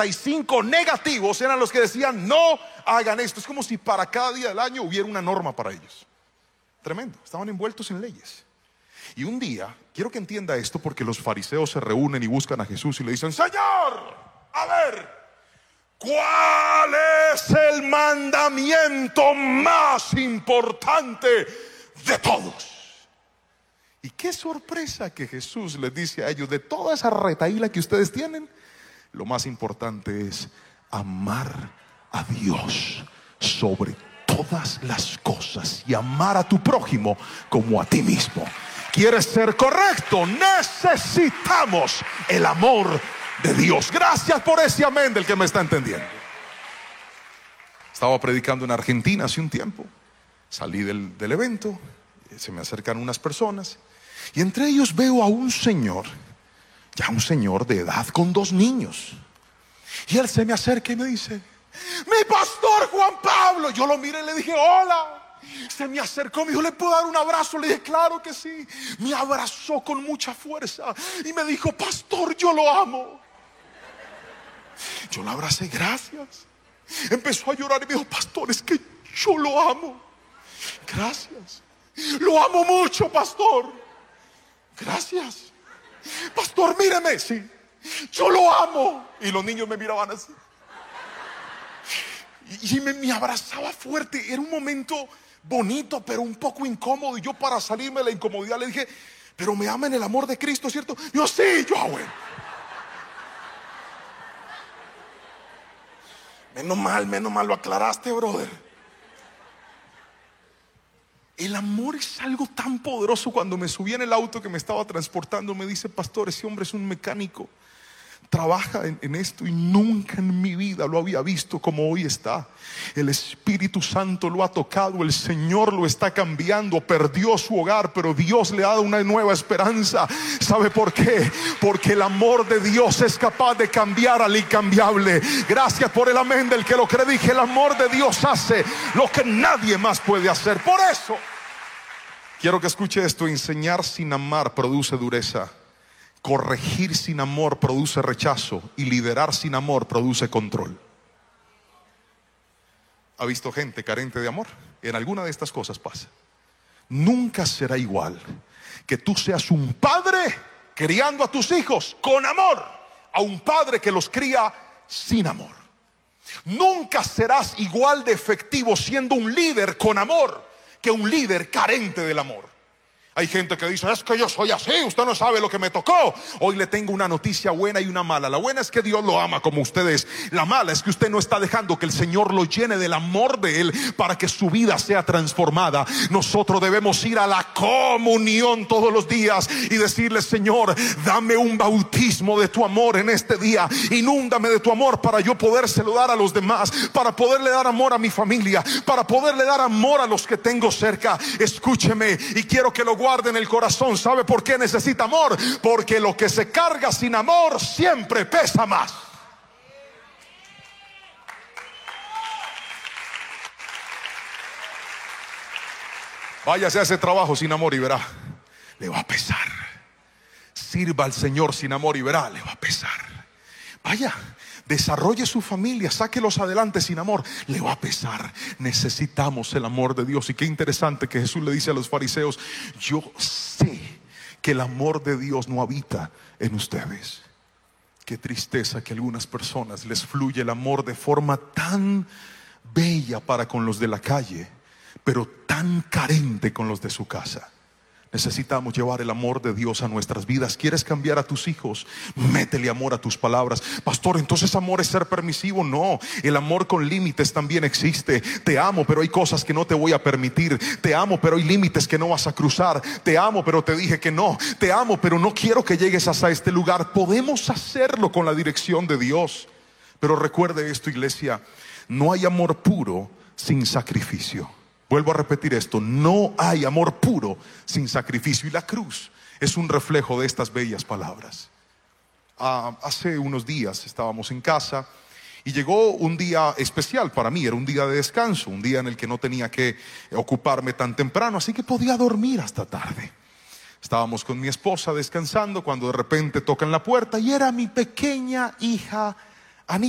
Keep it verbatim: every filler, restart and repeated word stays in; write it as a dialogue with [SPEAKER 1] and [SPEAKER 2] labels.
[SPEAKER 1] setenta y cinco negativos eran los que decían no hagan esto. Es como si para cada día del año hubiera una norma para ellos. Tremendo, estaban envueltos en leyes. Y un día, quiero que entienda esto, porque los fariseos se reúnen y buscan a Jesús y le dicen: Señor, a ver, ¿cuál es el mandamiento más importante de todos? Y qué sorpresa que Jesús les dice a ellos: de toda esa retahíla que ustedes tienen, lo más importante es amar a Dios sobre todas las cosas y amar a tu prójimo como a ti mismo. ¿Quieres ser correcto? Necesitamos el amor de Dios. Gracias por ese amén del que me está entendiendo. Estaba predicando en Argentina hace un tiempo. Salí del, del evento, se me acercan unas personas y entre ellos veo a un señor, ya un señor de edad, con dos niños. Y él se me acerca y me dice: mi pastor Juan Pablo. Yo lo miré y le dije: hola. Se me acercó, me dijo: ¿le puedo dar un abrazo? Le dije: claro que sí. Me abrazó con mucha fuerza y me dijo: pastor, yo lo amo. Yo lo abracé: gracias. Empezó a llorar y me dijo: pastor, es que yo lo amo. Gracias. Lo amo mucho, pastor. Gracias. Pastor, míreme. Sí, yo lo amo. Y los niños me miraban así y me, me abrazaba fuerte. Era un momento bonito, pero un poco incómodo. Y yo, para salirme de la incomodidad, le dije: pero me ama en el amor de Cristo, ¿cierto? Yo: sí. Yo: ah, bueno. Menos mal, menos mal lo aclaraste, brother. El amor es algo tan poderoso. Cuando me subí en el auto que me estaba transportando, me dice: pastor, ese hombre es un mecánico, trabaja en, en esto y nunca en mi vida lo había visto como hoy está. El Espíritu Santo lo ha tocado, el Señor lo está cambiando. Perdió su hogar, pero Dios le ha dado una nueva esperanza. ¿Sabe por qué? Porque el amor de Dios es capaz de cambiar al incambiable. Gracias por el amén del que lo cree. Dije: el amor de Dios hace lo que nadie más puede hacer. Por eso quiero que escuche esto: enseñar sin amar produce dureza. Corregir sin amor produce rechazo. Y liderar sin amor produce control. ¿Ha visto gente carente de amor? En alguna de estas cosas pasa. Nunca será igual que tú seas un padre criando a tus hijos con amor a un padre que los cría sin amor. Nunca serás igual de efectivo siendo un líder con amor que un líder carente del amor. Hay gente que dice: es que yo soy así, usted no sabe lo que me tocó. Hoy le tengo una noticia buena y una mala. La buena es que Dios lo ama como usted es. La mala es que usted no está dejando que el Señor lo llene del amor de Él para que su vida sea transformada. Nosotros debemos ir a la comunión todos los días y decirle: Señor, dame un bautismo de tu amor en este día. Inúndame de tu amor para yo podérselo dar a los demás, para poderle dar amor a mi familia, para poderle dar amor a los que tengo cerca. Escúcheme, y quiero que lo guarde en el corazón. ¿Sabe por qué necesita amor? Porque lo que se carga sin amor siempre pesa más. Váyase a ese trabajo sin amor y verá, le va a pesar. Sirva al Señor sin amor y verá, le va a pesar. Vaya, desarrolle su familia, sáquelos adelante sin amor, le va a pesar. Necesitamos el amor de Dios. Y qué interesante que Jesús le dice a los fariseos: yo sé que el amor de Dios no habita en ustedes. Qué tristeza que a algunas personas les fluye el amor de forma tan bella para con los de la calle, pero tan carente con los de su casa. Necesitamos llevar el amor de Dios a nuestras vidas. ¿Quieres cambiar a tus hijos? Métele amor a tus palabras. Pastor, entonces amor es ser permisivo. No, el amor con límites también existe. Te amo, pero hay cosas que no te voy a permitir. Te amo, pero hay límites que no vas a cruzar. Te amo, pero te dije que no. Te amo, pero no quiero que llegues hasta este lugar. Podemos hacerlo con la dirección de Dios. Pero recuerde esto, iglesia: no hay amor puro sin sacrificio. Vuelvo a repetir esto: no hay amor puro sin sacrificio. Y la cruz es un reflejo de estas bellas palabras. Ah, hace unos días estábamos en casa y llegó un día especial para mí. Era un día de descanso, un día en el que no tenía que ocuparme tan temprano, así que podía dormir hasta tarde. Estábamos con mi esposa descansando cuando de repente tocan la puerta y era mi pequeña hija